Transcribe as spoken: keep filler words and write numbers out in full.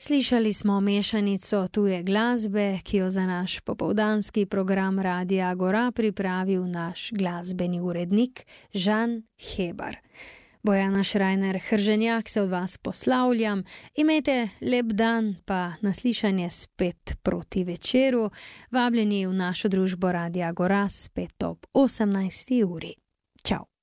Slišali smo mešanico tuje glasbe, ki jo za naš popoldanski program Radia Agora pripravil naš glasbeni urednik Žan Hebar. Bojana Šrajner Hrženjak se od vas poslavljam, imejte lep dan, pa naslišanje spet proti večeru, vabljeni v našo družbo Radia Agora spet ob osemnajsti uri. Čau.